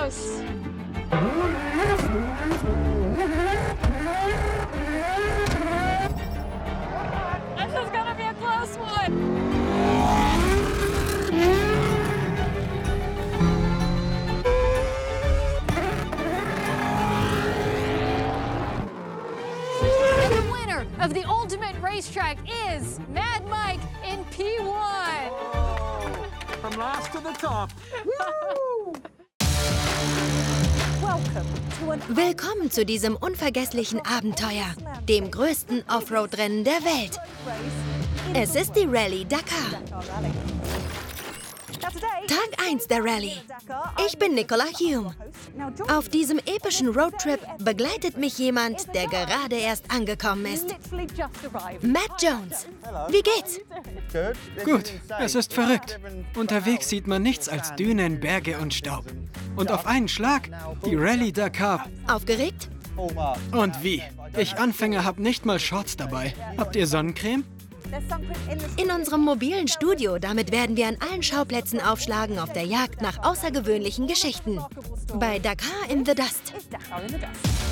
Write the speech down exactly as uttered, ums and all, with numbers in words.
close. This is gonna be a close one. Of the ultimate racetrack is Mad Mike in P one. Oh, from last to the top. Willkommen zu diesem unvergesslichen Abenteuer, dem größten Offroad-Rennen der Welt. Es ist die Rallye Dakar. Tag eins der Rallye. Ich bin Nicola Hume. Auf diesem epischen Roadtrip begleitet mich jemand, der gerade erst angekommen ist. Matt Jones. Wie geht's? Gut, es ist verrückt. Unterwegs sieht man nichts als Dünen, Berge und Staub. Und auf einen Schlag die Rallye Dakar. Aufgeregt? Und wie? Ich Anfänger hab nicht mal Shorts dabei. Habt ihr Sonnencreme? In unserem mobilen Studio, damit werden wir an allen Schauplätzen aufschlagen auf der Jagd nach außergewöhnlichen Geschichten. Bei Dakar in the Dust.